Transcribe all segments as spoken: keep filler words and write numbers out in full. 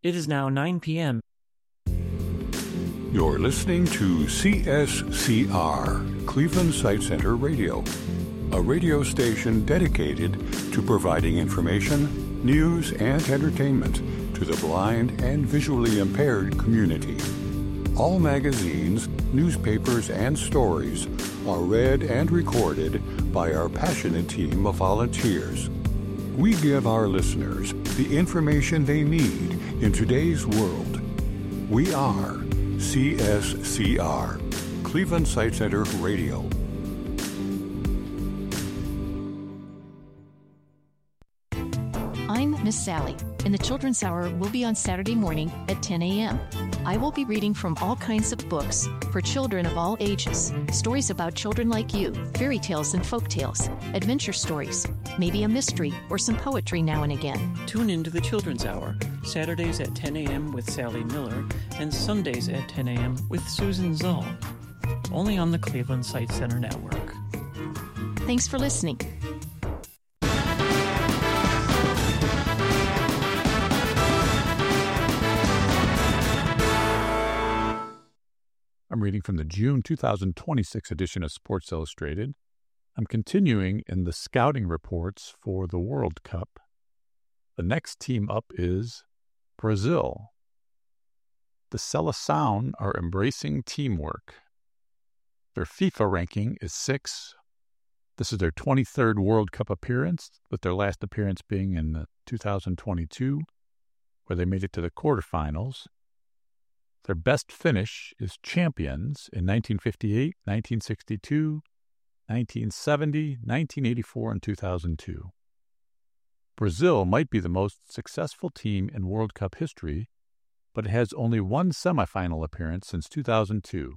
It is now nine p.m. You're listening to C S C R, Cleveland Sight Center Radio, a radio station dedicated to providing information, news, and entertainment to the blind and visually impaired community. All magazines, newspapers, and stories are read and recorded by our passionate team of volunteers. We give our listeners the information they need in today's world. We are C S C R, Cleveland Sight Center Radio. I'm Miss Sally, and the Children's Hour will be on Saturday morning at ten a.m. I will be reading from all kinds of books for children of all ages. Stories about children like you, fairy tales and folk tales, adventure stories, maybe a mystery or some poetry now and again. Tune in to the Children's Hour, Saturdays at ten a.m. with Sally Miller and Sundays at ten a.m. with Susan Zoll. Only on the Cleveland Sight Center Network. Thanks for listening. I'm reading from the June two thousand twenty-six edition of Sports Illustrated. I'm continuing in the scouting reports for the World Cup. The next team up is Brazil. The Seleção are embracing teamwork. Their FIFA ranking is six. This is their twenty-third World Cup appearance, with their last appearance being in the two thousand twenty-two, where they made it to the quarterfinals. Their best finish is champions in nineteen fifty-eight, nineteen sixty-two, nineteen seventy, nineteen eighty-four, and two thousand two. Brazil might be the most successful team in World Cup history, but it has only one semifinal appearance since two thousand two.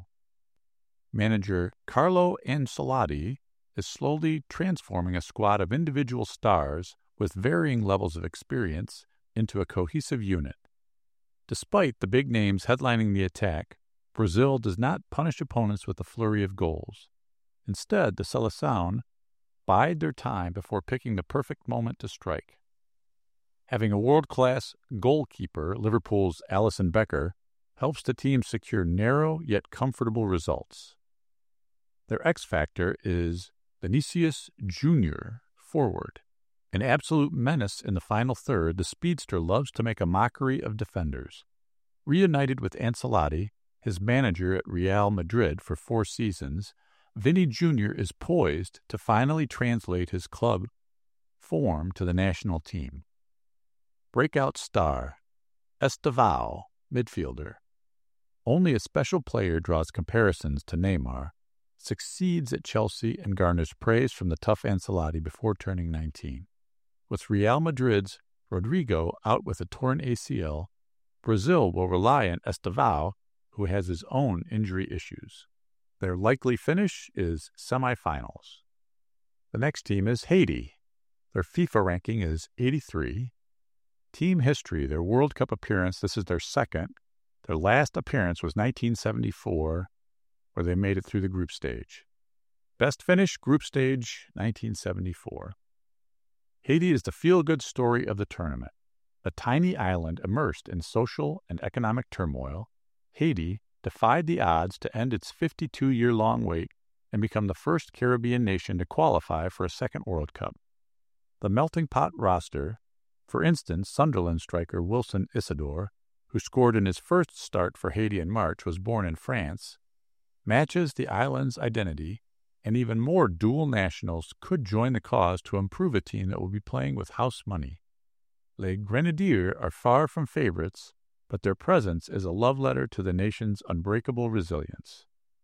Manager Carlo Ancelotti is slowly transforming a squad of individual stars with varying levels of experience into a cohesive unit. Despite the big names headlining the attack, Brazil does not punish opponents with a flurry of goals. Instead, the Seleção bide their time before picking the perfect moment to strike. Having a world-class goalkeeper, Liverpool's Alisson Becker, helps the team secure narrow yet comfortable results. Their X-factor is Vinicius Junior, forward. An absolute menace in the final third, the speedster loves to make a mockery of defenders. Reunited with Ancelotti, his manager at Real Madrid for four seasons, Vinny Junior is poised to finally translate his club form to the national team. Breakout star, Estevão, midfielder. Only a special player draws comparisons to Neymar, succeeds at Chelsea and garners praise from the tough Ancelotti before turning nineteen. With Real Madrid's Rodrigo out with a torn A C L, Brazil will rely on Estevão, who has his own injury issues. Their likely finish is semifinals. The next team is Haiti. Their FIFA ranking is eighty-three. Team history, their World Cup appearance, this is their second. Their last appearance was nineteen seventy-four, where they made it through the group stage. Best finish, group stage, nineteen seventy-four. Haiti is the feel-good story of the tournament. A tiny island immersed in social and economic turmoil, Haiti defied the odds to end its fifty-two-year-long wait and become the first Caribbean nation to qualify for a second World Cup. The melting pot roster, for instance, Sunderland striker Wilson Isidore, who scored in his first start for Haiti in March, was born in France, matches the island's identity, and even more dual nationals could join the cause to improve a team that will be playing with house money. Les Grenadiers are far from favorites, but their presence is a love letter to the nation's unbreakable resilience.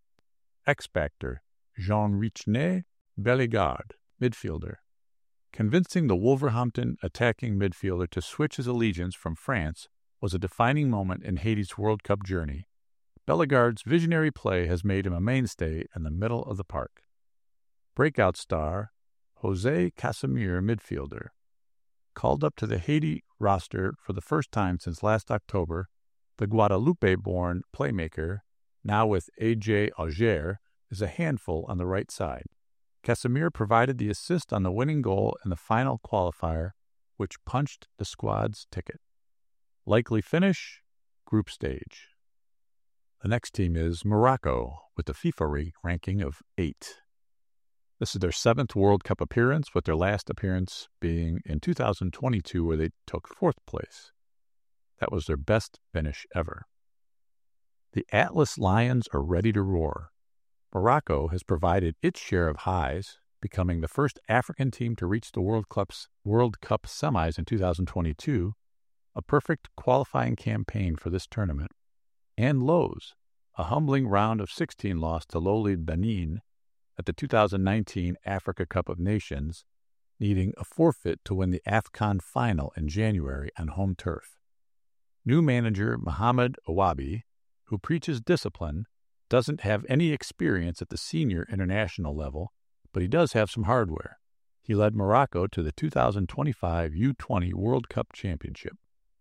X-Factor, Jean-Richne Bellegarde, midfielder. Convincing the Wolverhampton attacking midfielder to switch his allegiance from France was a defining moment in Haiti's World Cup journey. Bellegarde's visionary play has made him a mainstay in the middle of the park. Breakout star, Jose Casimir, midfielder. Called up to the Haiti roster for the first time since last October, the Guadeloupe-born playmaker, now with A J Auger, is a handful on the right side. Casimir provided the assist on the winning goal in the final qualifier, which punched the squad's ticket. Likely finish, group stage. The next team is Morocco with the FIFA ranking of eight. This is their seventh World Cup appearance, with their last appearance being in two thousand twenty-two, where they took fourth place. That was their best finish ever. The Atlas Lions are ready to roar. Morocco has provided its share of highs, becoming the first African team to reach the World Cup's World Cup semis in two thousand twenty-two, a perfect qualifying campaign for this tournament, and lows, a humbling round of sixteen loss to lowly Benin at the two thousand nineteen Africa Cup of Nations, needing a forfeit to win the AFCON final in January on home turf. New manager Mohamed Awabi, who preaches discipline, doesn't have any experience at the senior international level, but he does have some hardware. He led Morocco to the two thousand twenty-five U twenty World Cup Championship.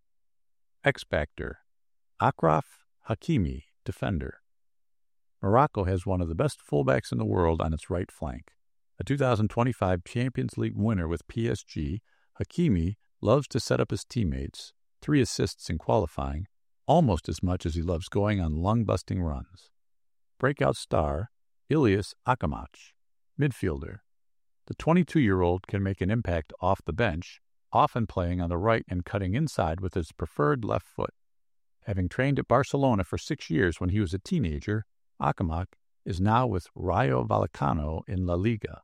X Factor, Achraf Hakimi, defender. Morocco has one of the best fullbacks in the world on its right flank. A two thousand twenty-five Champions League winner with P S G, Hakimi loves to set up his teammates, three assists in qualifying, almost as much as he loves going on lung-busting runs. Breakout star, Ilyas Akhamache, midfielder. The twenty-two-year-old can make an impact off the bench, often playing on the right and cutting inside with his preferred left foot. Having trained at Barcelona for six years when he was a teenager, Akhamache is now with Rayo Vallecano in La Liga.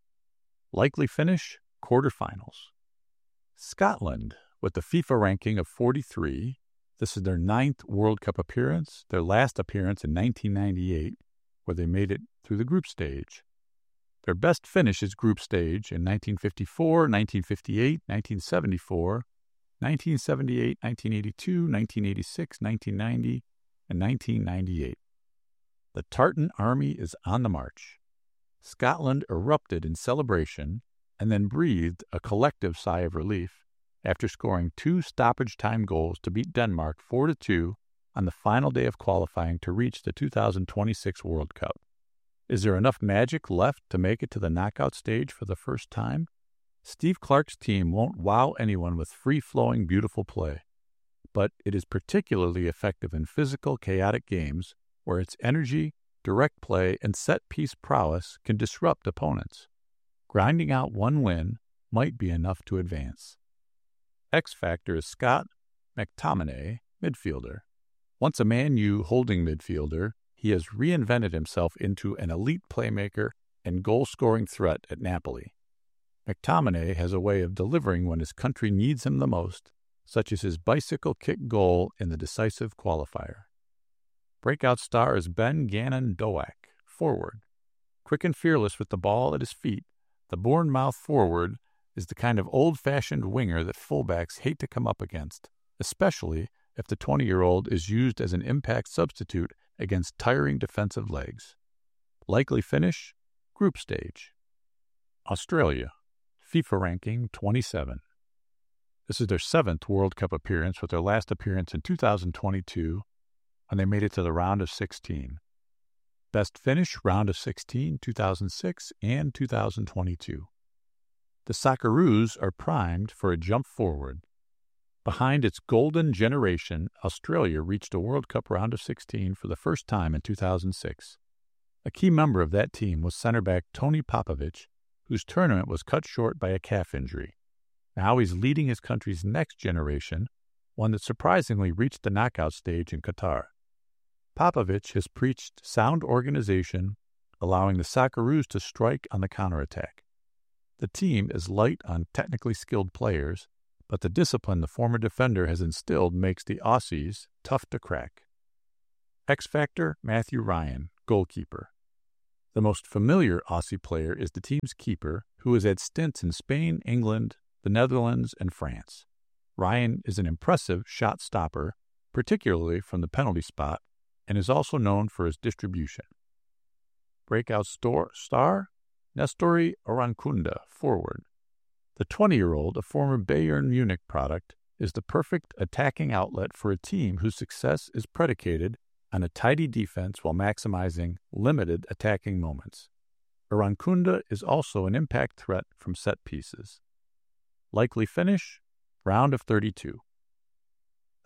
Likely finish, quarterfinals. Scotland, with the FIFA ranking of forty-three, this is their ninth World Cup appearance, their last appearance in nineteen ninety-eight, where they made it through the group stage. Their best finish is group stage in nineteen fifty-four, nineteen fifty-eight, nineteen seventy-four, nineteen seventy-eight, nineteen eighty-two, nineteen eighty-six, nineteen ninety, and nineteen ninety-eight. The Tartan army is on the march. Scotland erupted in celebration and then breathed a collective sigh of relief after scoring two stoppage-time goals to beat Denmark four to two on the final day of qualifying to reach the two thousand twenty-six World Cup. Is there enough magic left to make it to the knockout stage for the first time? Steve Clark's team won't wow anyone with free-flowing, beautiful play, but it is particularly effective in physical, chaotic games where its energy, direct play, and set-piece prowess can disrupt opponents. Grinding out one win might be enough to advance. X Factor is Scott McTominay, midfielder. Once a Man U holding midfielder, he has reinvented himself into an elite playmaker and goal-scoring threat at Napoli. McTominay has a way of delivering when his country needs him the most, such as his bicycle kick goal in the decisive qualifier. Breakout star is Ben Gannon Doak, forward. Quick and fearless with the ball at his feet, the Bournemouth forward is the kind of old-fashioned winger that fullbacks hate to come up against, especially if the twenty-year-old is used as an impact substitute against tiring defensive legs. Likely finish, group stage. Australia, FIFA ranking twenty-seven. This is their seventh World Cup appearance, with their last appearance in two thousand twenty-two, and they made it to the round of sixteen. Best finish, round of sixteen, two thousand six, and two thousand twenty-two. The Socceroos are primed for a jump forward. Behind its golden generation, Australia reached a World Cup round of sixteen for the first time in two thousand six. A key member of that team was center-back Tony Popovic, whose tournament was cut short by a calf injury. Now he's leading his country's next generation, one that surprisingly reached the knockout stage in Qatar. Popovic has preached sound organization, allowing the Socceroos to strike on the counterattack. The team is light on technically skilled players, but the discipline the former defender has instilled makes the Aussies tough to crack. X Factor, Matthew Ryan, goalkeeper. The most familiar Aussie player is the team's keeper, who has had stints in Spain, England, the Netherlands, and France. Ryan is an impressive shot stopper, particularly from the penalty spot, and is also known for his distribution. Breakout store, star, Nestori Orancunda, forward. The twenty-year-old, a former Bayern Munich product, is the perfect attacking outlet for a team whose success is predicated on a tidy defense while maximizing limited attacking moments. Orancunda is also an impact threat from set pieces. Likely finish, round of thirty-two. The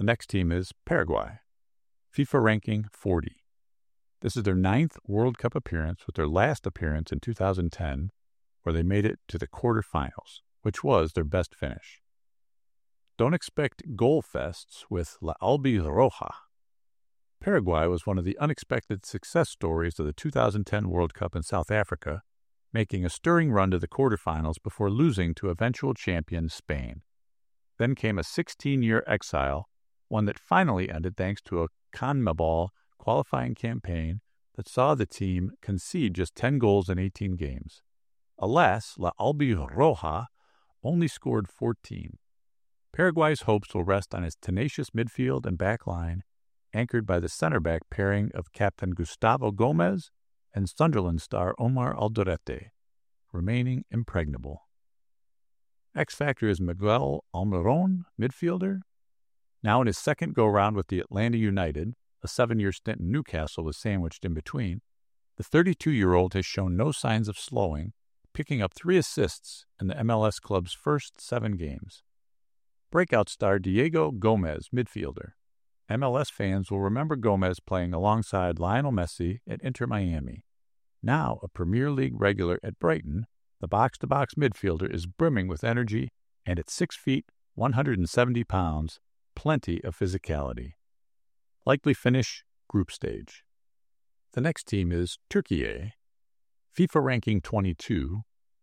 The next team is Paraguay, FIFA ranking forty. This is their ninth World Cup appearance, with their last appearance in two thousand ten, where they made it to the quarterfinals, which was their best finish. Don't expect goal fests with La Albirroja. Paraguay was one of the unexpected success stories of the two thousand ten World Cup in South Africa, making a stirring run to the quarterfinals before losing to eventual champion Spain. Then came a sixteen-year exile, one that finally ended thanks to a CONMEBOL qualifying campaign that saw the team concede just ten goals in eighteen games. Alas, La Albirroja only scored fourteen. Paraguay's hopes will rest on its tenacious midfield and back line, anchored by the center-back pairing of captain Gustavo Gomez and Sunderland star Omar Alderete, remaining impregnable. X-Factor is Miguel Almiron, midfielder. Now in his second go-round with the Atlanta United, a seven-year stint in Newcastle was sandwiched in between, the thirty-two-year-old has shown no signs of slowing, picking up three assists in the M L S club's first seven games. Breakout star Diego Gomez, midfielder. M L S fans will remember Gomez playing alongside Lionel Messi at Inter Miami. Now a Premier League regular at Brighton, the box-to-box midfielder is brimming with energy, and at six feet, one hundred seventy pounds, plenty of physicality. Likely finish, group stage. The next team is Turkey, FIFA ranking twenty-two.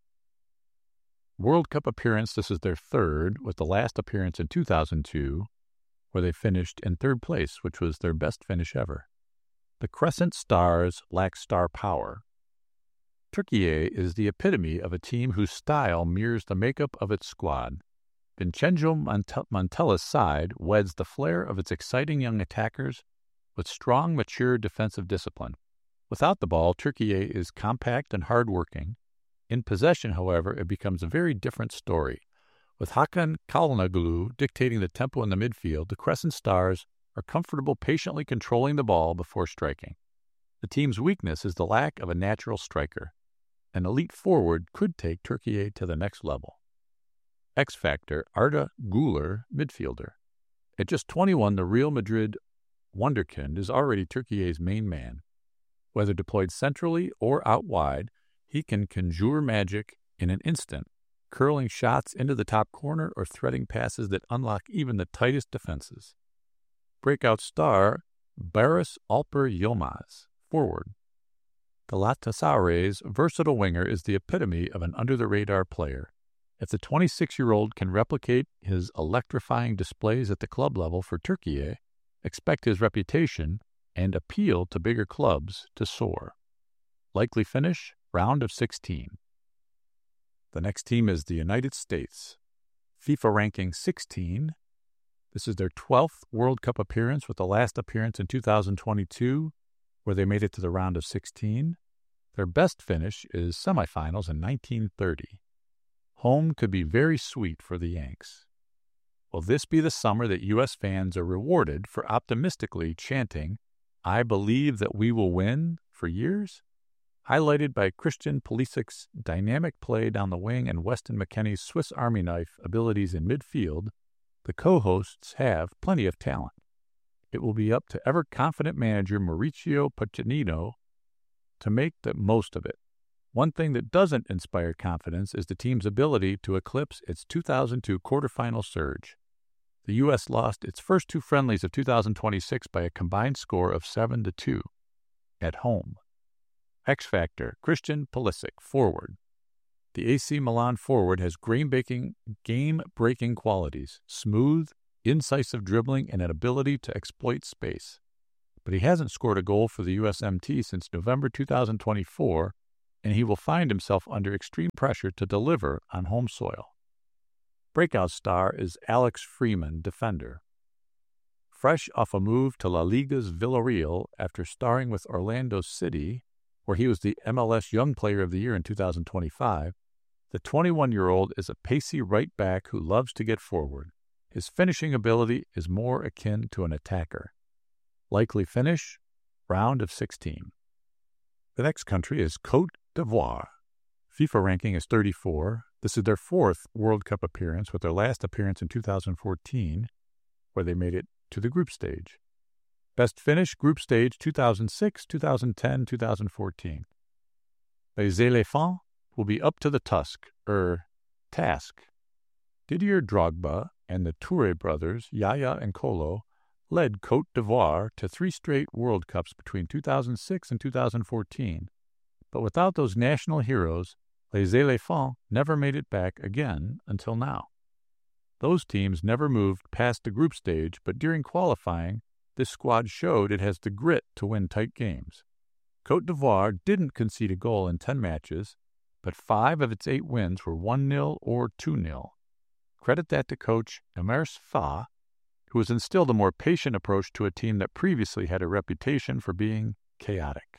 World Cup appearance, this is their third, with the last appearance in two thousand two, where they finished in third place, which was their best finish ever. The Crescent Stars lack star power. Turkey is the epitome of a team whose style mirrors the makeup of its squad. Vincenzo Montella's side weds the flair of its exciting young attackers with strong, mature defensive discipline. Without the ball, Turkey is compact and hard-working. In possession, however, it becomes a very different story. With Hakan Çalhanoğlu dictating the tempo in the midfield, the Crescent Stars are comfortable patiently controlling the ball before striking. The team's weakness is the lack of a natural striker. An elite forward could take Turkey to the next level. X-Factor Arda Güler, midfielder. At just twenty-one, the Real Madrid wonderkind is already Turkey's main man. Whether deployed centrally or out wide, he can conjure magic in an instant, curling shots into the top corner or threading passes that unlock even the tightest defenses. Breakout star Barış Alper Yılmaz, forward. Galatasaray's versatile winger is the epitome of an under-the-radar player. If the twenty-six-year-old can replicate his electrifying displays at the club level for Turkey, expect his reputation and appeal to bigger clubs to soar. Likely finish, round of sixteen. The next team is the United States, FIFA ranking sixteen. This is their twelfth World Cup appearance, with the last appearance in two thousand twenty-two, where they made it to the round of sixteen. Their best finish is semifinals in nineteen thirty. Home could be very sweet for the Yanks. Will this be the summer that U S fans are rewarded for optimistically chanting, "I believe that we will win," for years? Highlighted by Christian Pulisic's dynamic play down the wing and Weston McKennie's Swiss Army knife abilities in midfield, the co-hosts have plenty of talent. It will be up to ever-confident manager Mauricio Pochettino to make the most of it. One thing that doesn't inspire confidence is the team's ability to eclipse its two thousand two quarterfinal surge. The U S lost its first two friendlies of two thousand twenty-six by a combined score of seven to two at home. X-Factor Christian Pulisic, forward. The A C Milan forward has game-breaking, game-breaking qualities, smooth, incisive dribbling, and an ability to exploit space. But he hasn't scored a goal for the U S M T since November two thousand twenty-four, and he will find himself under extreme pressure to deliver on home soil. Breakout star is Alex Freeman, defender. Fresh off a move to La Liga's Villarreal after starring with Orlando City, where he was the M L S Young Player of the Year in two thousand twenty-five, the twenty-one-year-old is a pacey right back who loves to get forward. His finishing ability is more akin to an attacker. Likely finish, round of sixteen. The next country is Côte d'Ivoire. FIFA ranking is thirty-four. This is their fourth World Cup appearance, with their last appearance in two thousand fourteen, where they made it to the group stage. Best finish, group stage two thousand six, two thousand ten, two thousand fourteen. Les Éléphants will be up to the tusk, er, task. Didier Drogba and the Touré brothers, Yaya and Kolo, led Côte d'Ivoire to three straight World Cups between two thousand six and two thousand fourteen, but without those national heroes, Les Éléphants never made it back again until now. Those teams never moved past the group stage, but during qualifying, this squad showed it has the grit to win tight games. Côte d'Ivoire didn't concede a goal in ten matches, but five of its eight wins were one nil or two nil. Credit that to coach Emers Fa, who has instilled a more patient approach to a team that previously had a reputation for being chaotic.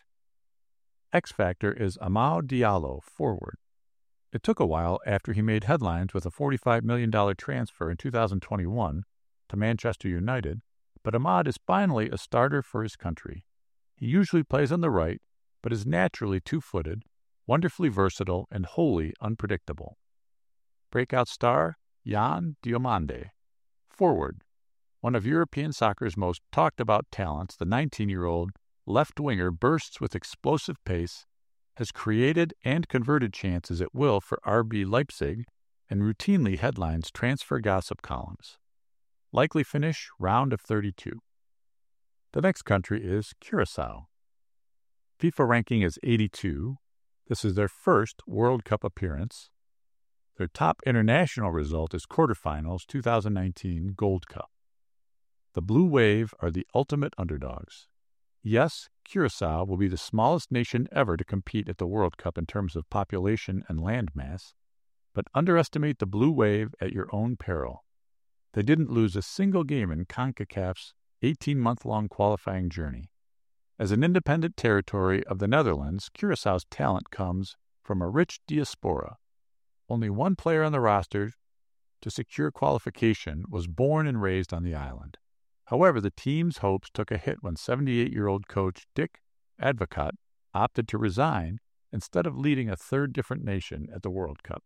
X Factor is Amad Diallo, forward. It took a while after he made headlines with a forty-five million dollars transfer in two thousand twenty-one to Manchester United, but Amad is finally a starter for his country. He usually plays on the right, but is naturally two-footed, wonderfully versatile, and wholly unpredictable. Breakout star, Jan Diomande, forward. One of European soccer's most talked-about talents, the nineteen-year-old left-winger bursts with explosive pace, has created and converted chances at will for R B Leipzig, and routinely headlines transfer gossip columns. Likely finish, round of thirty-two. The next country is Curaçao. FIFA ranking is eighty-two. This is their first World Cup appearance. Their top international result is quarterfinals two thousand nineteen Gold Cup. The Blue Wave are the ultimate underdogs. Yes, Curaçao will be the smallest nation ever to compete at the World Cup in terms of population and landmass, but underestimate the Blue Wave at your own peril. They didn't lose a single game in CONCACAF's eighteen-month-long qualifying journey. As an independent territory of the Netherlands, Curaçao's talent comes from a rich diaspora. Only one player on the roster to secure qualification was born and raised on the island. However, the team's hopes took a hit when seventy-eight-year-old coach Dick Advocaat opted to resign instead of leading a third different nation at the World Cup.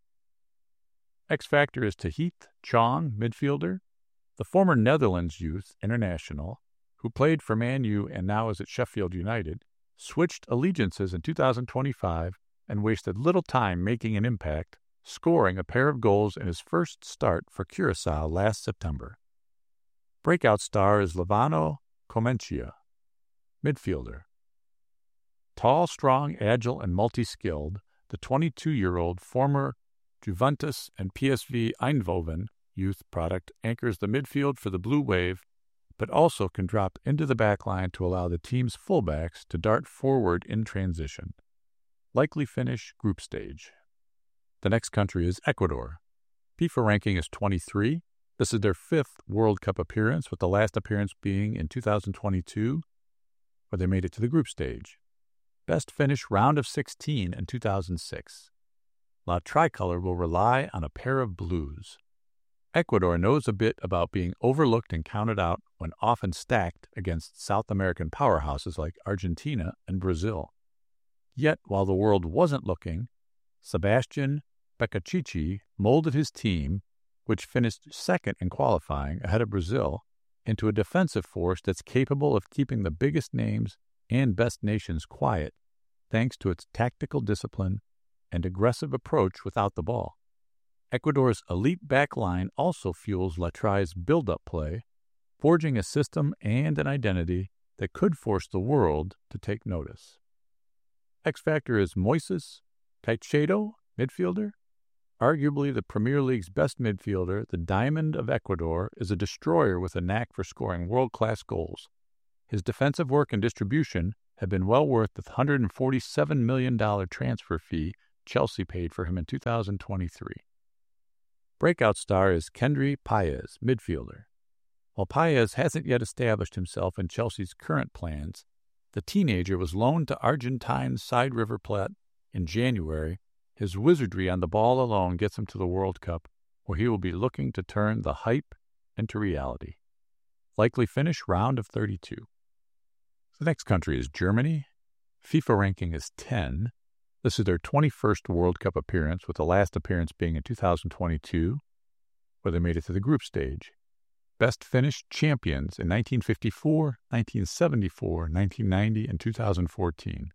X Factor is Tahith Chong, midfielder, the former Netherlands youth international, who played for Man U and now is at Sheffield United, switched allegiances in two thousand twenty-five and wasted little time making an impact, scoring a pair of goals in his first start for Curaçao last September. Breakout star is Levano Comencia, midfielder. Tall, strong, agile, and multi-skilled, the twenty-two-year-old former Juventus and P S V Eindhoven youth product anchors the midfield for the Blue Wave, but also can drop into the backline to allow the team's fullbacks to dart forward in transition. Likely finish, group stage. The next country is Ecuador. FIFA ranking is twenty-three. This is their fifth World Cup appearance, with the last appearance being in two thousand twenty-two, where they made it to the group stage. Best finish, round of sixteen in two thousand six. La Tricolor will rely on a pair of blues. Ecuador knows a bit about being overlooked and counted out when often stacked against South American powerhouses like Argentina and Brazil. Yet, while the world wasn't looking, Sebastian Beccacici molded his team, which finished second in qualifying ahead of Brazil, into a defensive force that's capable of keeping the biggest names and best nations quiet, thanks to its tactical discipline and aggressive approach without the ball. Ecuador's elite back line also fuels La Tri's build-up play, forging a system and an identity that could force the world to take notice. X Factor is Moises Caicedo, midfielder. Arguably the Premier League's best midfielder, the Diamond of Ecuador is a destroyer with a knack for scoring world-class goals. His defensive work and distribution have been well worth the one hundred forty-seven million dollars transfer fee Chelsea paid for him in two thousand twenty-three. Breakout star is Kendry Páez, midfielder. While Páez hasn't yet established himself in Chelsea's current plans, the teenager was loaned to Argentine's side River Plate in January. His wizardry on the ball alone gets him to the World Cup, where he will be looking to turn the hype into reality. Likely finish, round of thirty-two. The next country is Germany. FIFA ranking is ten. This is their twenty-first World Cup appearance, with the last appearance being in two thousand twenty-two, where they made it to the group stage. Best finish champions in nineteen fifty-four, nineteen seventy-four, nineteen ninety, and two thousand fourteen.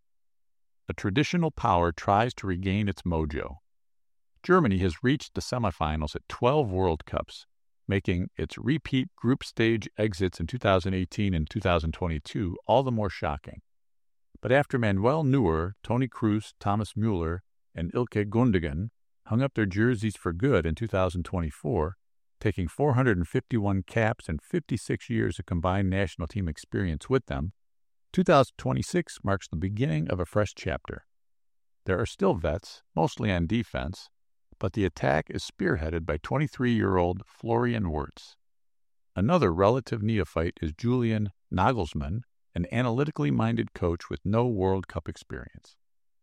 A traditional power tries to regain its mojo. Germany has reached the semifinals at twelve World Cups, making its repeat group stage exits in two thousand eighteen and two thousand twenty-two all the more shocking. But after Manuel Neuer, Toni Kroos, Thomas Müller, and Ilkay Gundogan hung up their jerseys for good in two thousand twenty-four, taking four hundred fifty-one caps and fifty-six years of combined national team experience with them, two thousand twenty-six marks the beginning of a fresh chapter. There are still vets, mostly on defense, but the attack is spearheaded by twenty-three-year-old Florian Wirtz. Another relative neophyte is Julian Nagelsmann, an analytically minded coach with no World Cup experience.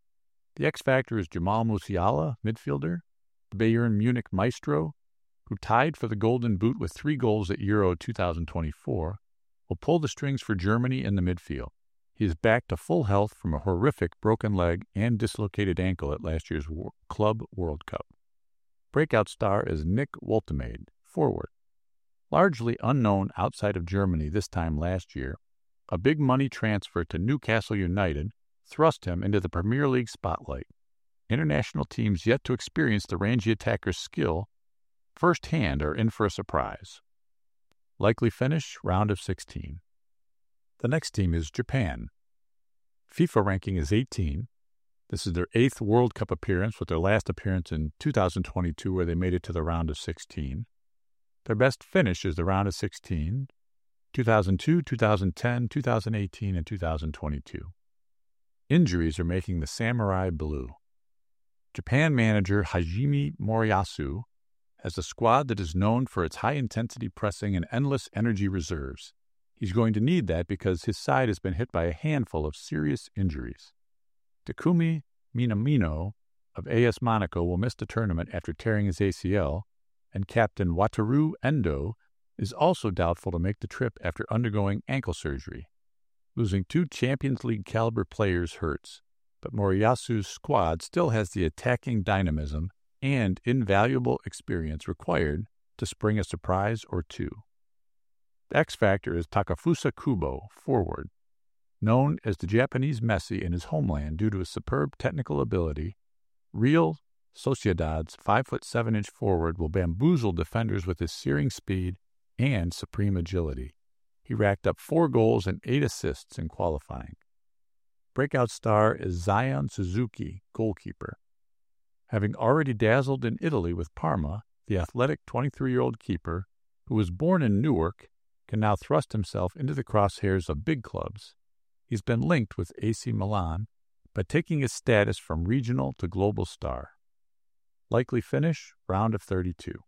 The X Factor is Jamal Musiala, midfielder, the Bayern Munich maestro, who tied for the Golden Boot with three goals at Euro twenty twenty-four, will pull the strings for Germany in the midfield. He is back to full health from a horrific broken leg and dislocated ankle at last year's Club World Cup. Breakout star is Nick Woltemade, forward. Largely unknown outside of Germany this time last year, a big money transfer to Newcastle United thrust him into the Premier League spotlight. International teams yet to experience the rangy attacker's skill firsthand are in for a surprise. Likely finish, round of sixteen. The next team is Japan. FIFA ranking is eighteen. This is their eighth World Cup appearance, with their last appearance in two thousand twenty-two, where they made it to the round of sixteen. Their best finish is the round of sixteen, two thousand two, two thousand ten, two thousand eighteen, and two thousand twenty-two. Injuries are making the samurai blue. Japan manager Hajime Moriyasu has a squad that is known for its high-intensity pressing and endless energy reserves. He's going to need that because his side has been hit by a handful of serious injuries. Takumi Minamino of A S Monaco will miss the tournament after tearing his A C L, and captain Wataru Endo is also doubtful to make the trip after undergoing ankle surgery. Losing two Champions League caliber players hurts, but Moriyasu's squad still has the attacking dynamism and invaluable experience required to spring a surprise or two. The X Factor is Takefusa Kubo, forward. Known as the Japanese Messi in his homeland due to his superb technical ability, Real Sociedad's five foot seven inch forward will bamboozle defenders with his searing speed and supreme agility. He racked up four goals and eight assists in qualifying. Breakout star is Zion Suzuki, goalkeeper. Having already dazzled in Italy with Parma, the athletic twenty-three-year-old keeper, who was born in Newark, can now thrust himself into the crosshairs of big clubs. He's been linked with A C Milan by taking his status from regional to global star. Likely finish, round of thirty-two.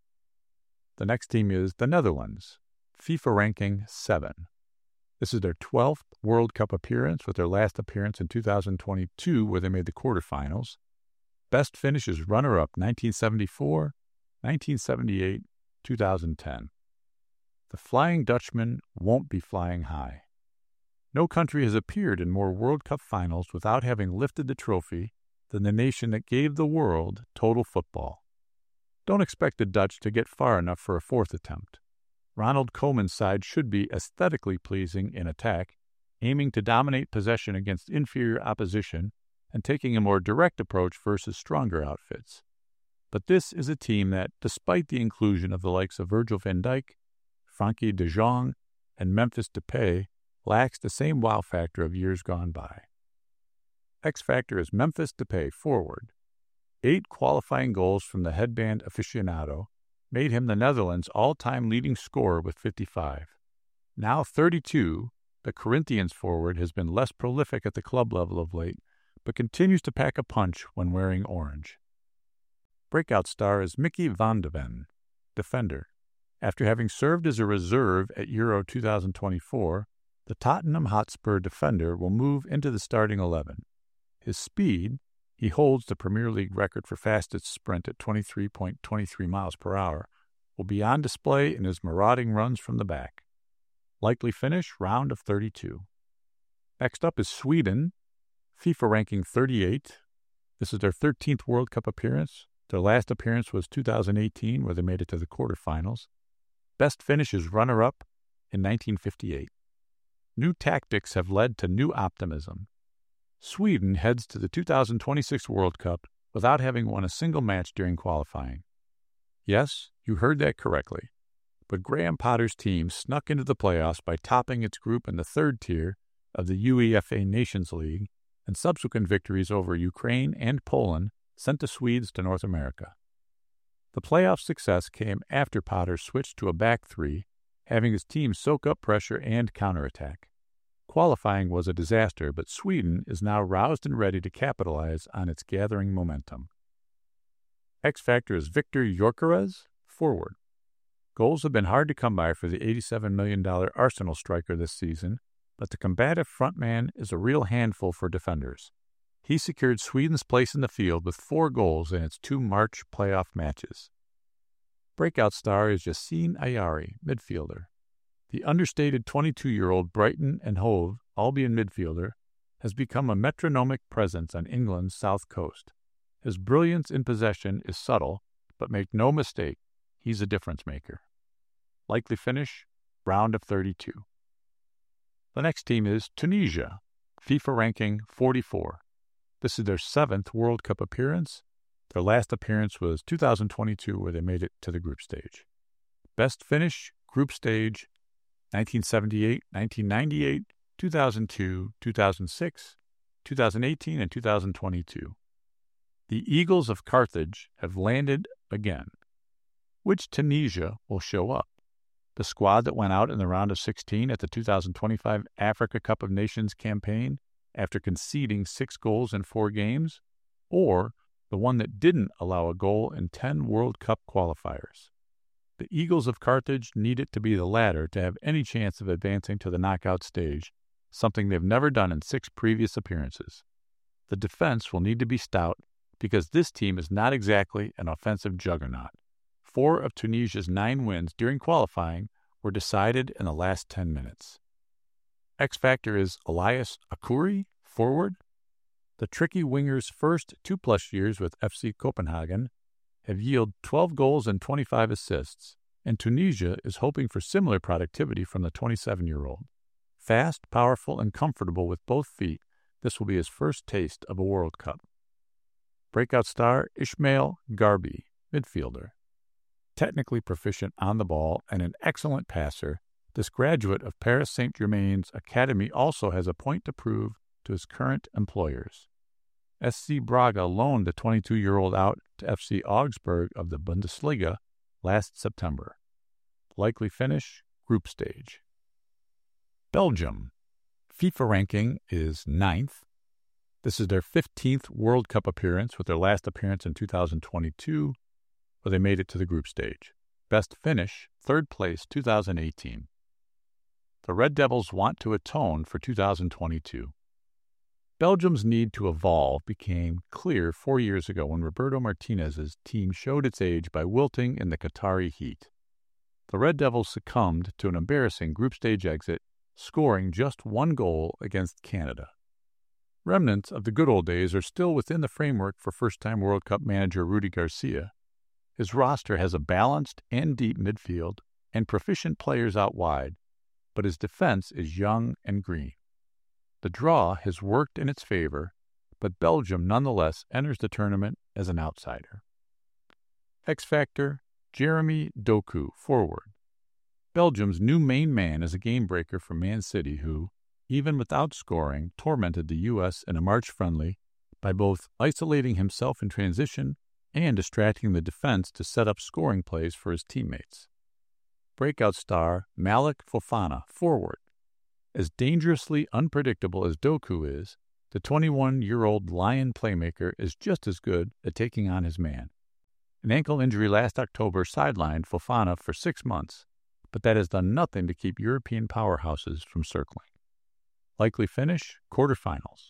The next team is the Netherlands, FIFA ranking seven. This is their twelfth World Cup appearance, with their last appearance in two thousand twenty-two, where they made the quarterfinals. Best finish is runner-up nineteen seventy-four, nineteen seventy-eight, two thousand ten. The Flying Dutchman won't be flying high. No country has appeared in more World Cup finals without having lifted the trophy than the nation that gave the world total football. Don't expect the Dutch to get far enough for a fourth attempt. Ronald Koeman's side should be aesthetically pleasing in attack, aiming to dominate possession against inferior opposition and taking a more direct approach versus stronger outfits. But this is a team that, despite the inclusion of the likes of Virgil van Dijk, Frankie de Jong, and Memphis Depay, lacks the same wow factor of years gone by. X Factor is Memphis Depay, forward. Eight qualifying goals from the headband aficionado made him the Netherlands' all-time leading scorer with fifty-five. Now thirty-two, the Corinthians forward has been less prolific at the club level of late, but continues to pack a punch when wearing orange. Breakout star is Mickey van de Ven, defender. After having served as a reserve at Euro twenty twenty-four, the Tottenham Hotspur defender will move into the starting eleven. His speed, he holds the Premier League record for fastest sprint at twenty-three point two three miles per hour, will be on display in his marauding runs from the back. Likely finish, round of thirty-two. Next up is Sweden, FIFA ranking thirty-eight. This is their thirteenth World Cup appearance. Their last appearance was two thousand eighteen, where they made it to the quarterfinals. Best finish is runner-up in nineteen fifty-eight. New tactics have led to new optimism. Sweden heads to the two thousand twenty-six World Cup without having won a single match during qualifying. Yes, you heard that correctly. But Graham Potter's team snuck into the playoffs by topping its group in the third tier of the UEFA Nations League, and subsequent victories over Ukraine and Poland sent the Swedes to North America. The playoff success came after Potter switched to a back three, having his team soak up pressure and counterattack. Qualifying was a disaster, but Sweden is now roused and ready to capitalize on its gathering momentum. X Factor is Victor Gyökeres, forward. Goals have been hard to come by for the eighty-seven million dollars Arsenal striker this season, but the combative frontman is a real handful for defenders. He secured Sweden's place in the field with four goals in its two March playoff matches. Breakout star is Yassine Ayari, midfielder. The understated twenty-two-year-old Brighton and Hove Albion midfielder has become a metronomic presence on England's south coast. His brilliance in possession is subtle, but make no mistake, he's a difference maker. Likely finish, round of thirty-two. The next team is Tunisia, FIFA ranking forty-four. This is their seventh World Cup appearance. Their last appearance was two thousand twenty-two, where they made it to the group stage. Best finish, group stage, nineteen seventy-eight, nineteen ninety-eight, two thousand two, two thousand six, two thousand eighteen, and two thousand twenty-two. The Eagles of Carthage have landed again. Which Tunisia will show up? The squad that went out in the round of sixteen at the two thousand twenty-five Africa Cup of Nations campaign after conceding six goals in four games, or the one that didn't allow a goal in ten World Cup qualifiers? The Eagles of Carthage need it to be the latter to have any chance of advancing to the knockout stage, something they've never done in six previous appearances. The defense will need to be stout because this team is not exactly an offensive juggernaut. Four of Tunisia's nine wins during qualifying were decided in the last ten minutes. X Factor is Elias Akouri, forward. The tricky winger's first two-plus years with F C Copenhagen have yielded twelve goals and twenty-five assists, and Tunisia is hoping for similar productivity from the twenty-seven-year-old. Fast, powerful, and comfortable with both feet, this will be his first taste of a World Cup. Breakout star Ismail Garbi, midfielder. Technically proficient on the ball and an excellent passer, this graduate of Paris Saint-Germain's academy also has a point to prove to his current employers. S C Braga loaned the twenty-two-year-old out to F C Augsburg of the Bundesliga last September. Likely finish, group stage. Belgium. FIFA ranking is ninth. This is their fifteenth World Cup appearance, with their last appearance in two thousand twenty-two, where they made it to the group stage. Best finish, third place, two thousand eighteen. The Red Devils want to atone for two thousand twenty-two. Belgium's need to evolve became clear four years ago when Roberto Martinez's team showed its age by wilting in the Qatari heat. The Red Devils succumbed to an embarrassing group stage exit, scoring just one goal against Canada. Remnants of the good old days are still within the framework for first-time World Cup manager Rudi Garcia. His roster has a balanced and deep midfield and proficient players out wide, but his defense is young and green. The draw has worked in its favor, but Belgium nonetheless enters the tournament as an outsider. X Factor, Jeremy Doku, forward. Belgium's new main man is a game-breaker from Man City who, even without scoring, tormented the U S in a March friendly by both isolating himself in transition and distracting the defense to set up scoring plays for his teammates. Breakout star Malik Fofana, forward. As dangerously unpredictable as Doku is, the twenty-one-year-old Lion playmaker is just as good at taking on his man. An ankle injury last October sidelined Fofana for six months, but that has done nothing to keep European powerhouses from circling. Likely finish, quarterfinals.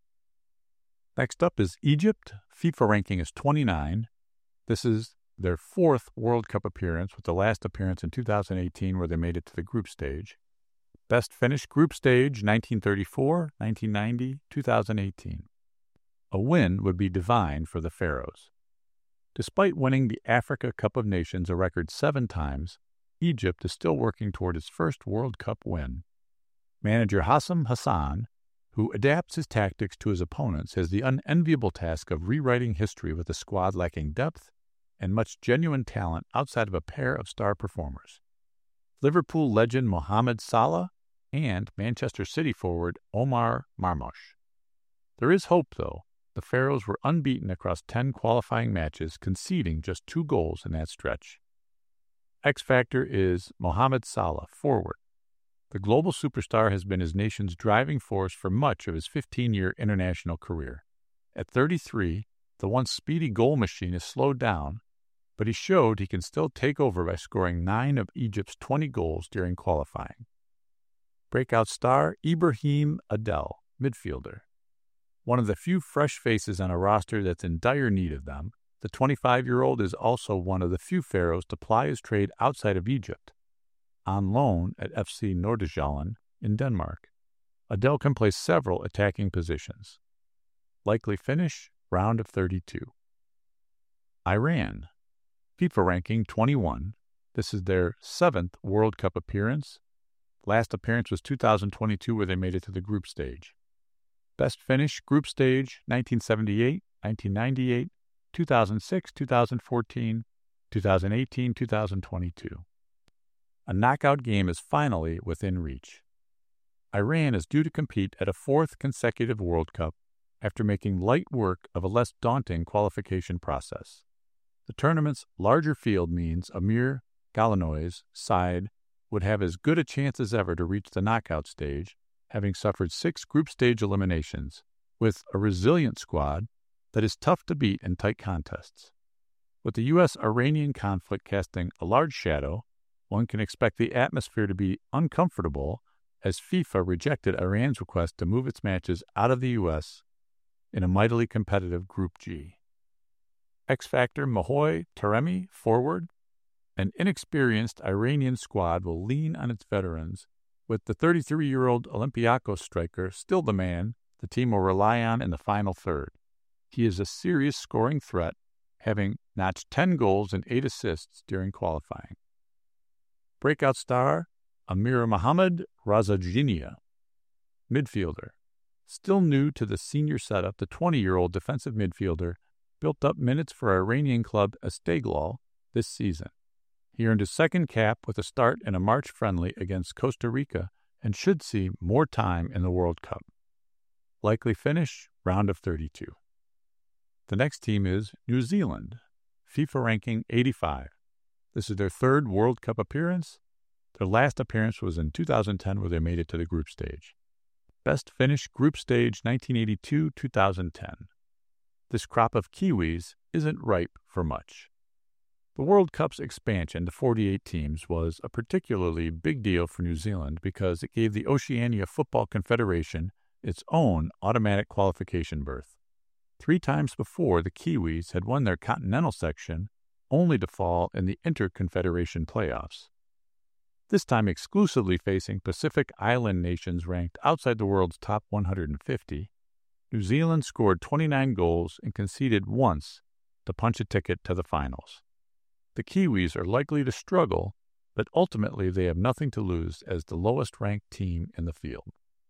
Next up is Egypt. FIFA ranking is twenty-nine. This is their fourth World Cup appearance, with the last appearance in two thousand eighteen where they made it to the group stage. Best finish, group stage, nineteen thirty-four, nineteen ninety, two thousand eighteen. A win would be divine for the Pharaohs. Despite winning the Africa Cup of Nations a record seven times, Egypt is still working toward its first World Cup win. Manager Hassam Hassan, who adapts his tactics to his opponents, has the unenviable task of rewriting history with a squad lacking depth and much genuine talent outside of a pair of star performers, Liverpool legend Mohamed Salah and Manchester City forward Omar Marmoush. There is hope, though. The Pharaohs were unbeaten across ten qualifying matches, conceding just two goals in that stretch. X factor is Mohamed Salah, forward. The global superstar has been his nation's driving force for much of his fifteen-year international career. At thirty-three, the once speedy goal machine is slowed down, but he showed he can still take over by scoring nine of Egypt's twenty goals during qualifying. Breakout star Ibrahim Adel, midfielder. One of the few fresh faces on a roster that's in dire need of them, the twenty-five-year-old is also one of the few Pharaohs to ply his trade outside of Egypt. On loan at F C Nordsjælland in Denmark, Adel can play several attacking positions. Likely finish, round of thirty-two. Iran, FIFA ranking twenty-one. This is their seventh World Cup appearance. Last appearance was two thousand twenty-two, where they made it to the group stage. Best finish, group stage, nineteen seventy-eight, nineteen ninety-eight, two thousand six, two thousand fourteen, two thousand eighteen, two thousand twenty-two. A knockout game is finally within reach. Iran is due to compete at a fourth consecutive World Cup after making light work of a less daunting qualification process. The tournament's larger field means Amir Galanoy's side would have as good a chance as ever to reach the knockout stage, having suffered six group stage eliminations, with a resilient squad that is tough to beat in tight contests. With the U S Iranian conflict casting a large shadow, one can expect the atmosphere to be uncomfortable as FIFA rejected Iran's request to move its matches out of the U S in a mightily competitive Group G. X Factor Mahoy Taremi, forward. An inexperienced Iranian squad will lean on its veterans, with the thirty-three-year-old Olympiacos striker still the man the team will rely on in the final third. He is a serious scoring threat, having notched ten goals and eight assists during qualifying. Breakout star Amir Mohamed Razajinia, midfielder. Still new to the senior setup, the twenty-year-old defensive midfielder built up minutes for Iranian club Esteghlal this season. He earned his second cap with a start in a March friendly against Costa Rica and should see more time in the World Cup. Likely finish, round of thirty-two. The next team is New Zealand, FIFA ranking eighty-five. This is their third World Cup appearance. Their last appearance was in two thousand ten, where they made it to the group stage. Best finish, group stage nineteen eighty-two to two thousand ten. This crop of Kiwis isn't ripe for much. The World Cup's expansion to forty-eight teams was a particularly big deal for New Zealand because it gave the Oceania Football Confederation its own automatic qualification berth. Three times before, the Kiwis had won their continental section, only to fall in the Inter-Confederation playoffs. This time exclusively facing Pacific Island nations ranked outside the world's top one hundred fifty, New Zealand scored twenty-nine goals and conceded once to punch a ticket to the finals. The Kiwis are likely to struggle, but ultimately they have nothing to lose as the lowest-ranked team in the field.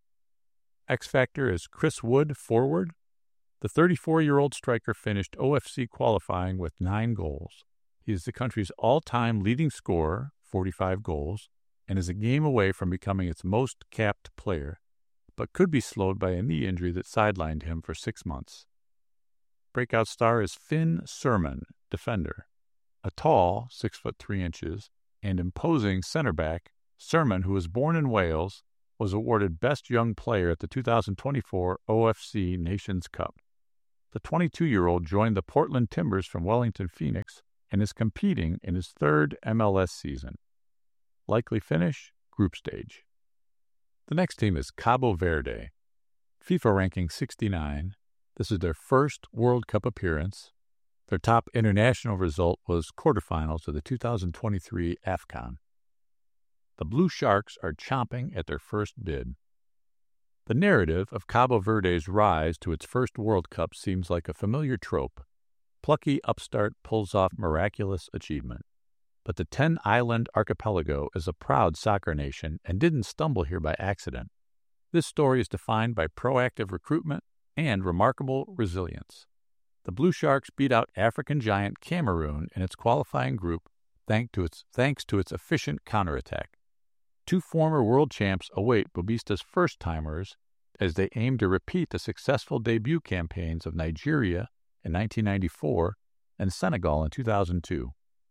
X Factor is Chris Wood, forward. The thirty-four-year-old striker finished O F C qualifying with nine goals. He is the country's all-time leading scorer, forty-five goals, and is a game away from becoming its most capped player, but could be slowed by a knee injury that sidelined him for six months. Breakout star is Finn Surman, defender. A tall, six foot three inches, and imposing center back, Surman, who was born in Wales, was awarded Best Young Player at the two thousand twenty-four O F C Nations Cup. The twenty-two-year-old joined the Portland Timbers from Wellington Phoenix and is competing in his third M L S season. Likely finish, group stage. The next team is Cabo Verde, FIFA ranking sixty-nine. This is their first World Cup appearance. Their top international result was quarterfinals of the two thousand twenty-three AFCON. The Blue Sharks are chomping at their first bid. The narrative of Cabo Verde's rise to its first World Cup seems like a familiar trope. Plucky upstart pulls off miraculous achievement. but the ten-island archipelago is a proud soccer nation and didn't stumble here by accident. This story is defined by proactive recruitment and remarkable resilience. The Blue Sharks beat out African giant Cameroon in its qualifying group thanks to its, thanks to its efficient counterattack. Two former world champs await Bobista's first-timers as they aim to repeat the successful debut campaigns of Nigeria in nineteen ninety-four and Senegal in two thousand two.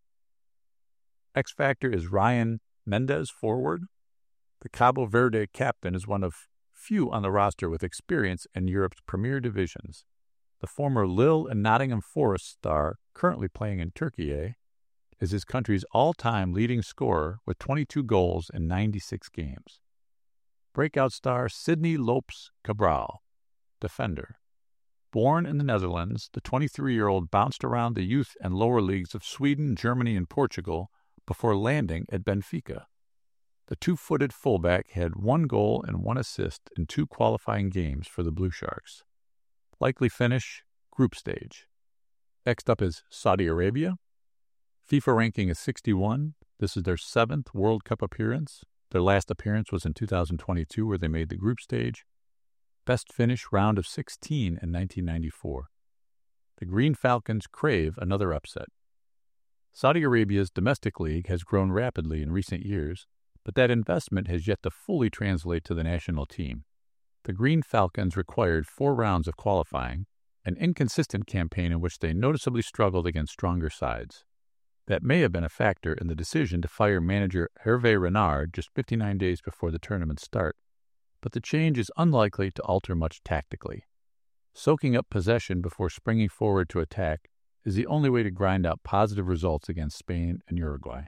X Factor is Ryan Mendez, forward. The Cabo Verde captain is one of few on the roster with experience in Europe's premier divisions. The former Lille and Nottingham Forest star, currently playing in Turkey, is his country's all-time leading scorer with twenty-two goals in ninety-six games. Breakout star Sidney Lopes Cabral, defender. Born in the Netherlands, the twenty-three-year-old bounced around the youth and lower leagues of Sweden, Germany, and Portugal before landing at Benfica. The two-footed fullback had one goal and one assist in two qualifying games for the Blue Sharks. Likely finish, group stage. Next up is Saudi Arabia. FIFA ranking is sixty-one. This is their seventh World Cup appearance. Their last appearance was in two thousand twenty-two, where they made the group stage. Best finish, round of sixteen in nineteen ninety-four. The Green Falcons crave another upset. Saudi Arabia's domestic league has grown rapidly in recent years, but that investment has yet to fully translate to the national team. The Green Falcons required four rounds of qualifying, an inconsistent campaign in which they noticeably struggled against stronger sides. That may have been a factor in the decision to fire manager Hervé Renard just fifty-nine days before the tournament start, but the change is unlikely to alter much tactically. Soaking up possession before springing forward to attack is the only way to grind out positive results against Spain and Uruguay.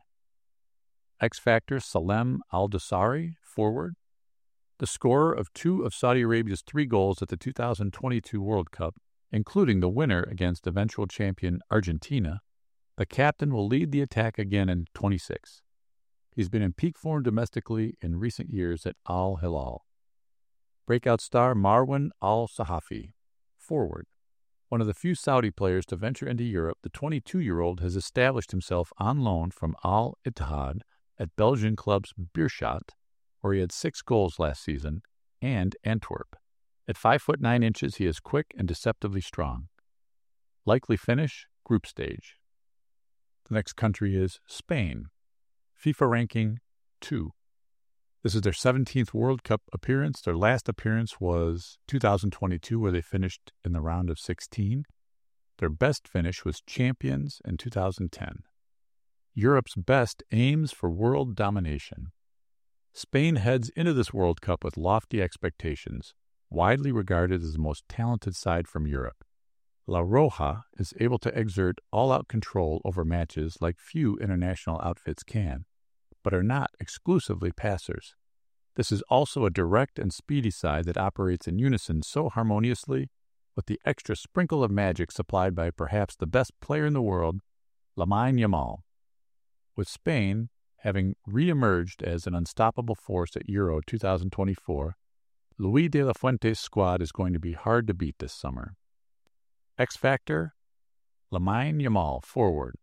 X Factor Salem Al-Dosari, forward. The scorer of two of Saudi Arabia's three goals at the two thousand twenty-two World Cup, including the winner against eventual champion Argentina, the captain will lead the attack again in twenty-six. He's been in peak form domestically in recent years at Al Hilal. Breakout star Marwan Al-Sahafi, forward. One of the few Saudi players to venture into Europe, the twenty-two-year-old has established himself on loan from Al Ittihad at Belgian clubs Beerschot, where he had six goals last season, and Antwerp. At five foot nine inches, he is quick and deceptively strong. Likely finish, group stage. The next country is Spain. FIFA ranking two. This is their seventeenth World Cup appearance. Their last appearance was two thousand twenty-two, where they finished in the round of sixteen. Their best finish was champions in two thousand ten. Europe's best aims for world domination. Spain heads into this World Cup with lofty expectations, widely regarded as the most talented side from Europe. La Roja is able to exert all-out control over matches like few international outfits can, but are not exclusively passers. This is also a direct and speedy side that operates in unison so harmoniously with the extra sprinkle of magic supplied by perhaps the best player in the world, Lamine Yamal. With Spain having re-emerged as an unstoppable force at Euro twenty twenty-four, Luis de la Fuente's squad is going to be hard to beat this summer. X Factor, Lamine Yamal, forward.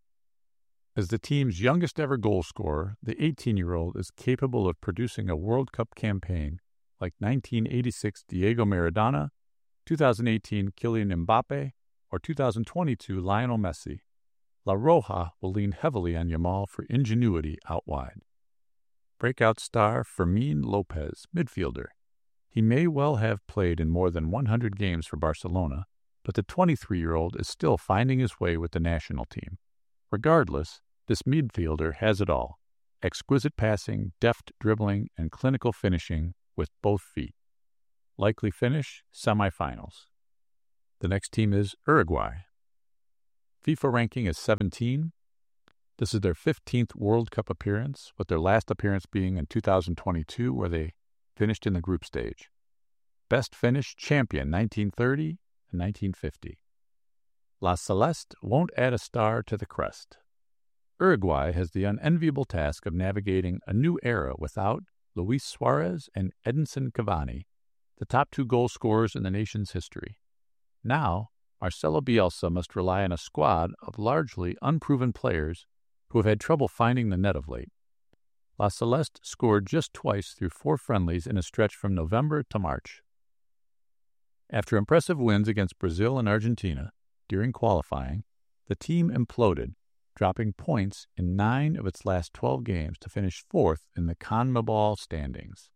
As the team's youngest ever goal scorer, the eighteen-year-old is capable of producing a World Cup campaign like nineteen eighty-six Diego Maradona, two thousand eighteen Kylian Mbappe, or two thousand twenty-two Lionel Messi. La Roja will lean heavily on Yamal for ingenuity out wide. Breakout star Fermin Lopez, midfielder. He may well have played in more than one hundred games for Barcelona, but the twenty-three-year-old is still finding his way with the national team. Regardless, this midfielder has it all: exquisite passing, deft dribbling, and clinical finishing with both feet. Likely finish, semifinals. The next team is Uruguay. FIFA ranking is seventeen. This is their fifteenth World Cup appearance, with their last appearance being in two thousand twenty-two, where they finished in the group stage. Best finish, champion nineteen thirty and nineteen fifty. La Celeste won't add a star to the crest. Uruguay has the unenviable task of navigating a new era without Luis Suarez and Edinson Cavani, the top two goal scorers in the nation's history. Now, Marcelo Bielsa must rely on a squad of largely unproven players who have had trouble finding the net of late. La Celeste scored just twice through four friendlies in a stretch from November to March. After impressive wins against Brazil and Argentina during qualifying, the team imploded, dropping points in nine of its last twelve games to finish fourth in the CONMEBOL standings.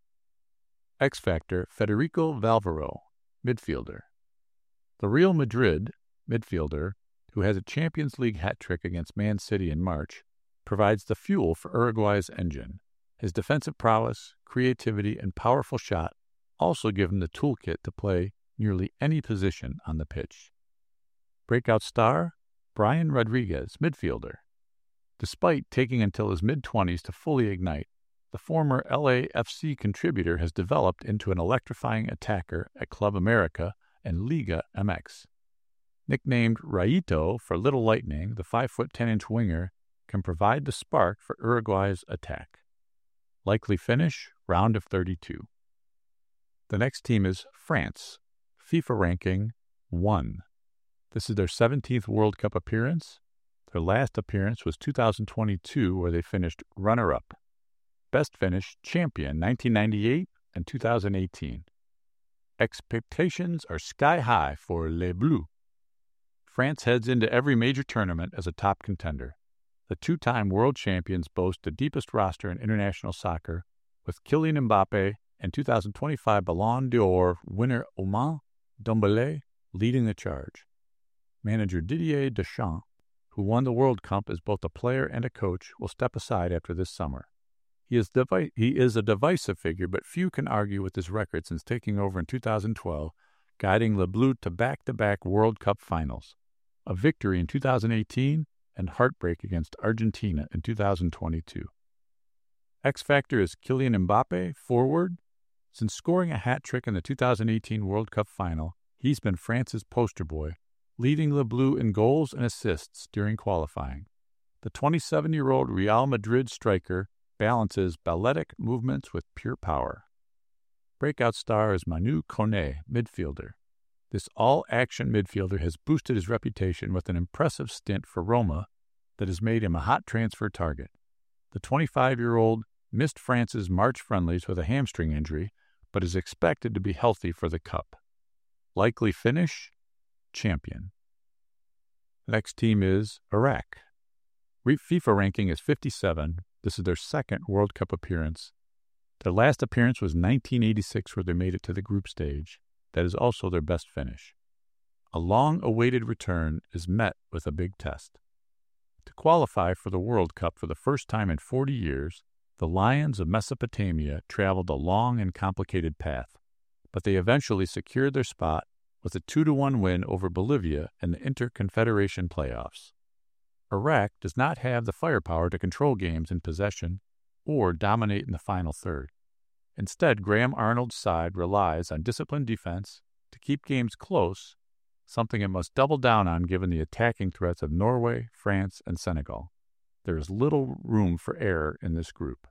X Factor Federico Valvero, midfielder. The Real Madrid midfielder, who has a Champions League hat-trick against Man City in March, provides the fuel for Uruguay's engine. His defensive prowess, creativity, and powerful shot also give him the toolkit to play nearly any position on the pitch. Breakout star, Brian Rodriguez, midfielder. Despite taking until his mid-twenties to fully ignite, the former L A F C contributor has developed into an electrifying attacker at Club America and Liga M X. Nicknamed Rayito for Little Lightning, the five foot ten inch winger can provide the spark for Uruguay's attack. Likely finish, round of thirty-two. The next team is France, FIFA ranking one. This is their seventeenth World Cup appearance. Their last appearance was two thousand twenty-two, where they finished runner-up. Best finish, champion, nineteen ninety-eight and two thousand eighteen. Expectations are sky-high for Les Bleus. France heads into every major tournament as a top contender. The two-time world champions boast the deepest roster in international soccer, with Kylian Mbappe and two thousand twenty-five Ballon d'Or winner Ousmane Dembélé leading the charge. Manager Didier Deschamps, who won the World Cup as both a player and a coach, will step aside after this summer. He is, devi- he is a divisive figure, but few can argue with his record since taking over in two thousand twelve, guiding Les Bleus to back-to-back World Cup finals, a victory in two thousand eighteen, and heartbreak against Argentina in two thousand twenty-two. X Factor is Kylian Mbappe, forward. Since scoring a hat-trick in the two thousand eighteen World Cup final, he's been France's poster boy, leading Les Bleus in goals and assists during qualifying. The twenty-seven-year-old Real Madrid striker balances balletic movements with pure power. Breakout star is Manu Kone, midfielder. This all-action midfielder has boosted his reputation with an impressive stint for Roma that has made him a hot transfer target. The twenty-five-year-old missed France's March friendlies with a hamstring injury, but is expected to be healthy for the Cup. Likely finish, champion. The next team is Iraq. FIFA ranking is fifty-seven. This is their second World Cup appearance. Their last appearance was nineteen eighty-six, where they made it to the group stage. That is also their best finish. A long-awaited return is met with a big test. To qualify for the World Cup for the first time in forty years, the Lions of Mesopotamia traveled a long and complicated path, but they eventually secured their spot with a two to one win over Bolivia in the Interconfederation playoffs. Iraq does not have the firepower to control games in possession or dominate in the final third. Instead, Graham Arnold's side relies on disciplined defense to keep games close, something it must double down on given the attacking threats of Norway, France, and Senegal. There is little room for error in this group.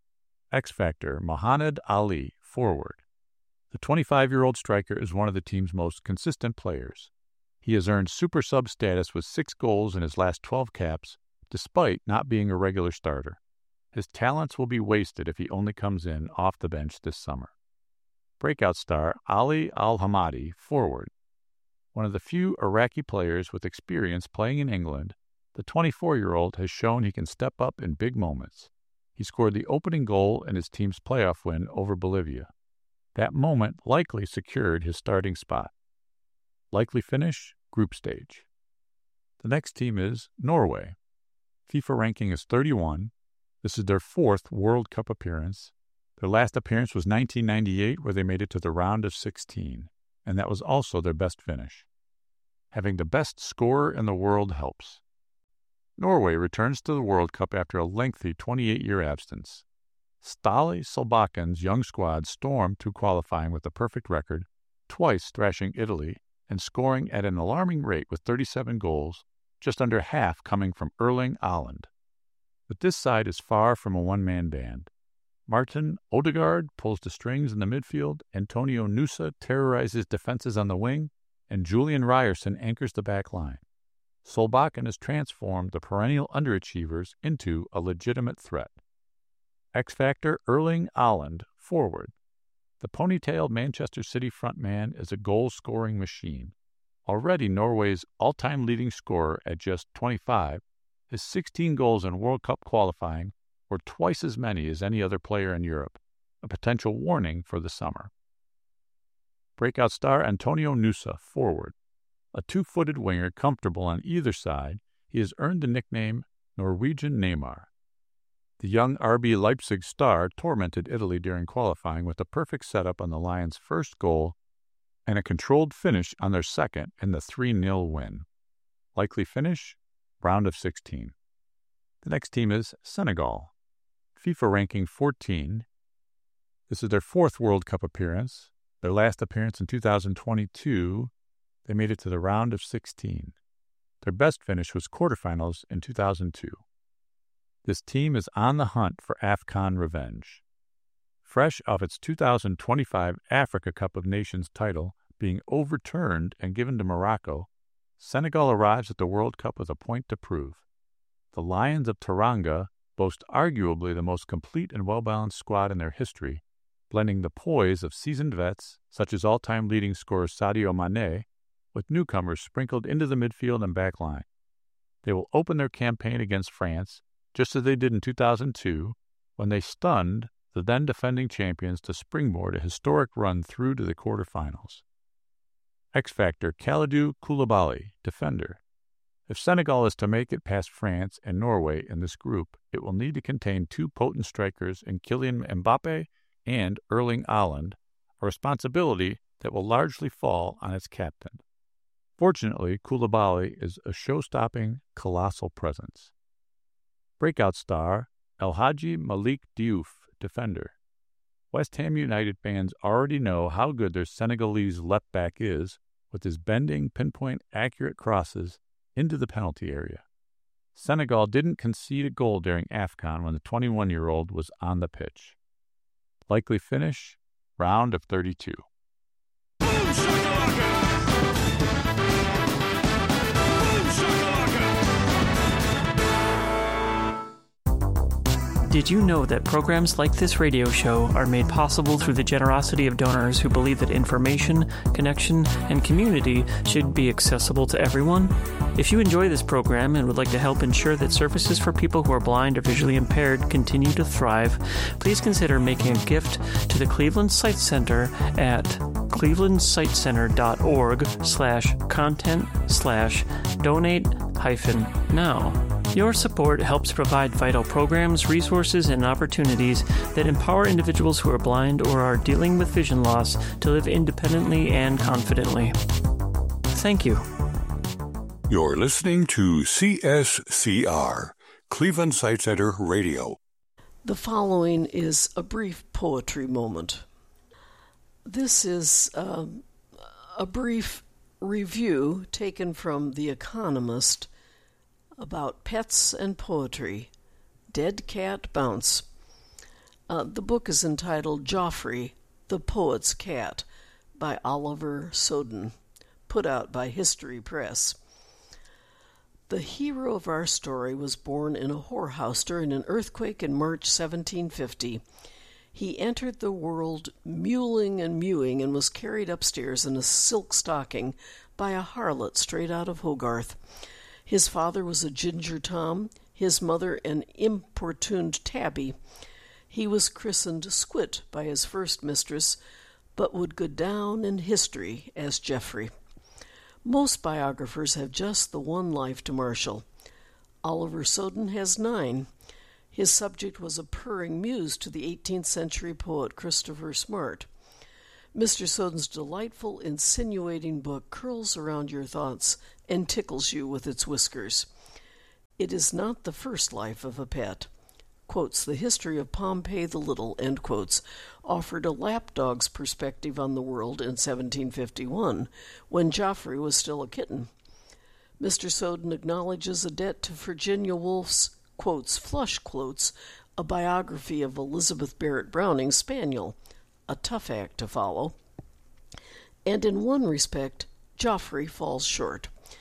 X Factor, Mohamed Ali, forward. The twenty-five-year-old striker is one of the team's most consistent players. He has earned super sub status with six goals in his last twelve caps, despite not being a regular starter. His talents will be wasted if he only comes in off the bench this summer. Breakout star Ali Al-Hamadi, forward. One of the few Iraqi players with experience playing in England, the twenty-four-year-old has shown he can step up in big moments. He scored the opening goal in his team's playoff win over Bolivia. That moment likely secured his starting spot. Likely finish, group stage. The next team is Norway. FIFA ranking is thirty-one. This is their fourth World Cup appearance. Their last appearance was nineteen ninety-eight, where they made it to the round of sixteen, and that was also their best finish. Having the best scorer in the world helps. Norway returns to the World Cup after a lengthy twenty-eight-year absence. Ståle Solbakken young squad stormed through qualifying with a perfect record, twice thrashing Italy and scoring at an alarming rate with thirty-seven goals, just under half coming from Erling Haaland. But this side is far from a one-man band. Martin Odegaard pulls the strings in the midfield, Antonio Nusa terrorizes defenses on the wing, and Julian Ryerson anchors the back line. Solbakken has transformed the perennial underachievers into a legitimate threat. X Factor Erling Haaland, forward. The ponytailed Manchester City frontman is a goal-scoring machine. Already Norway's all-time leading scorer at just twenty-five, his sixteen goals in World Cup qualifying were twice as many as any other player in Europe, a potential warning for the summer. Breakout star Antonio Nusa, forward. A two-footed winger comfortable on either side, he has earned the nickname Norwegian Neymar. The young R B Leipzig star tormented Italy during qualifying with a perfect setup on the Lions' first goal and a controlled finish on their second in the three nil win. Likely finish? Round of sixteen. The next team is Senegal. FIFA ranking fourteen. This is their fourth World Cup appearance. Their last appearance in two thousand twenty-two, they made it to the round of sixteen. Their best finish was quarterfinals in two thousand two. This team is on the hunt for AFCON revenge. Fresh off its two thousand twenty-five Africa Cup of Nations title being overturned and given to Morocco, Senegal arrives at the World Cup with a point to prove. The Lions of Teranga boast arguably the most complete and well-balanced squad in their history, blending the poise of seasoned vets such as all-time leading scorer Sadio Mane with newcomers sprinkled into the midfield and back line. They will open their campaign against France just as they did in two thousand two when they stunned the then defending champions to springboard a historic run through to the quarterfinals. X Factor Kalidou Koulibaly, defender. If Senegal is to make it past France and Norway in this group, it will need to contain two potent strikers in Kylian Mbappe and Erling Haaland, a responsibility that will largely fall on its captain. Fortunately, Koulibaly is a show-stopping, colossal presence. Breakout star Elhadji Malik Diouf, defender. West Ham United fans already know how good their Senegalese left-back is with his bending, pinpoint, accurate crosses into the penalty area. Senegal didn't concede a goal during AFCON when the twenty-one-year-old was on the pitch. Likely finish, round of thirty-two. Boom, shakalaka! Boom, shakalaka! Did you know that programs like this radio show are made possible through the generosity of donors who believe that information, connection, and community should be accessible to everyone? If you enjoy this program and would like to help ensure that services for people who are blind or visually impaired continue to thrive, please consider making a gift to the Cleveland Sight Center at clevelandsightcenter.org slash content slash donate hyphen now. Your support helps provide vital programs, resources, and opportunities that empower individuals who are blind or are dealing with vision loss to live independently and confidently. Thank you. You're listening to C S C R, Cleveland Sight Center Radio. The following is a brief poetry moment. This is uh, a brief review taken from The Economist about pets and poetry. Dead Cat Bounce. Uh, the book is entitled Joffrey, the Poet's Cat by Oliver Soden, put out by History Press. The hero of our story was born in a whorehouse during an earthquake in March seventeen fifty. He entered the world mewling and mewing and was carried upstairs in a silk stocking by a harlot straight out of Hogarth. His father was a ginger Tom, his mother an importuned tabby. He was christened Squit by his first mistress, but would go down in history as Geoffrey. Most biographers have just the one life to marshal. Oliver Soden has nine. His subject was a purring muse to the eighteenth century poet Christopher Smart. Mister Soden's delightful, insinuating book curls around your thoughts and tickles you with its whiskers. It is not the first life of a pet. Quotes, the history of Pompey the Little, end quotes, offered a lapdog's perspective on the world in seventeen fifty-one, when Joffrey was still a kitten. Mister Soden acknowledges a debt to Virginia Woolf's, quotes, Flush Quotes, a biography of Elizabeth Barrett Browning's spaniel, a tough act to follow. And in one respect, Joffrey falls short.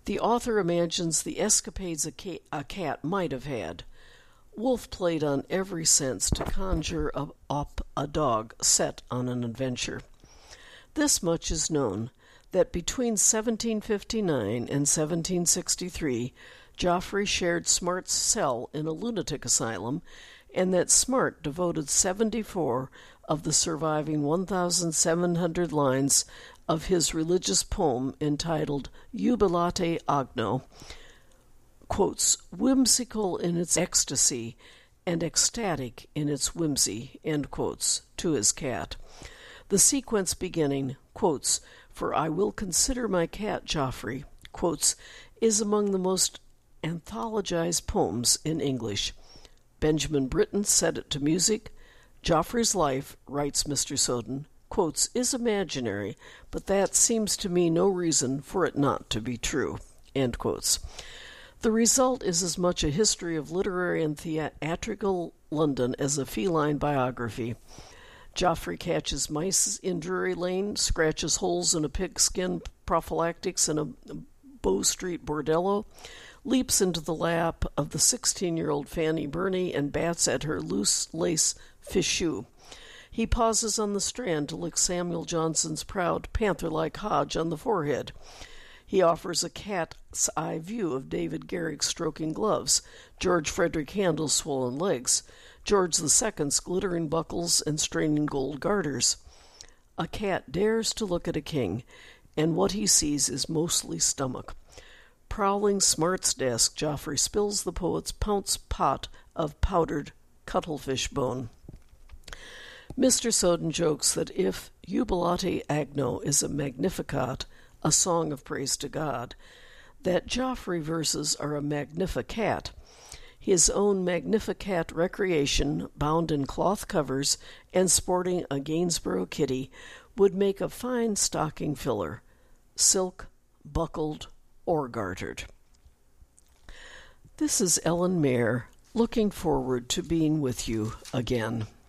The author imagines the escapades a, ca- a cat might have had. Woolf played on every sense to conjure up a dog set on an adventure. This much is known, that between seventeen fifty-nine and seventeen sixty-three, Geoffrey shared Smart's cell in a lunatic asylum, and that Smart devoted seventy-four of the surviving one thousand seven hundred lines of his religious poem entitled Jubilate Agno, quotes, whimsical in its ecstasy and ecstatic in its whimsy, end quotes, to his cat. The sequence beginning, quotes, for I will consider my cat, Geoffrey, quotes, is among the most anthologized poems in English. Benjamin Britten set it to music. Geoffrey's life, writes Mister Soden, quotes, is imaginary, but that seems to me no reason for it not to be true, end quotes. The result is as much a history of literary and theatrical London as a feline biography. Geoffrey catches mice in Drury Lane, scratches holes in a pigskin prophylactics in a Bow Street bordello, leaps into the lap of the sixteen-year-old Fanny Burney and bats at her loose lace fichu. He pauses on the Strand to lick Samuel Johnson's proud, panther-like Hodge on the forehead. He offers a cat's eye view of David Garrick stroking gloves, George Frederick Handel's swollen legs, George the Second's glittering buckles and straining gold garters. A cat dares to look at a king, and what he sees is mostly stomach. Prowling Smart's desk, Geoffrey spills the poet's pounce pot of powdered cuttlefish bone. Mister Soden jokes that if Jubilate Agno is a Magnificat, a song of praise to God, that Geoffrey verses are a Magnificat, his own Magnificat recreation, bound in cloth covers and sporting a Gainsborough kitty, would make a fine stocking filler, silk, buckled, or gartered. This is Ellen Mayer, looking forward to being with you again.